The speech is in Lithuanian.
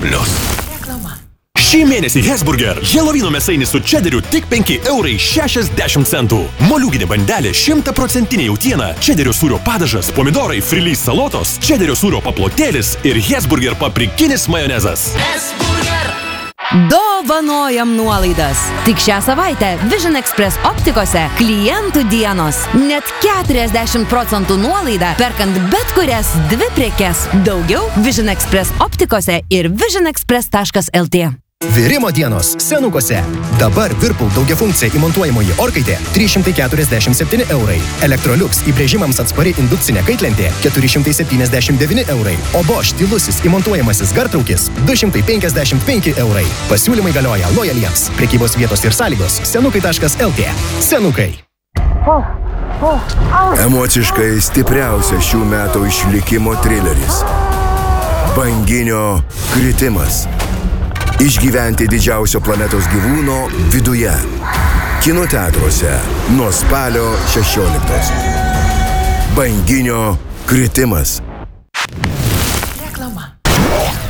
Reklama. Šį mėnesį Hesburger Helovino mėsainis su čederiu tik 5,60 €. Moliūginė bandelė 100% jautiena, čederio sūrio padažas, pomidorai, frilys salotos, čederio sūrio paplotėlis ir Hesburger paprikinis majonezas. Dovanojam nuolaidas. Tik šią savaitę Vision Express optikose klientų dienos. Net 40% nuolaida, perkant bet kurias 2 prekes. Daugiau Vision Express optikose ir visionexpress.lt. Virimo dienos Senukose. Dabar Whirlpool daugiafunkcija įmontuojamoji orkaitė 347 €. Electrolux įbrėžimams atspari indukcinė kaitlentė 479 €. O Bosch tylusis įmontuojamasis gartraukis 255 €. Pasiūlymai galioja lojaliems. Prekybos vietos ir sąlygos senukai.lt. Senukai. Emociškai stipriausias šių metų išlikimo trileris. Banginio kritimas. Išgyventi didžiausio planetos gyvūno viduje. Kino teatruose nuo spalio 16. Banginio kritimas.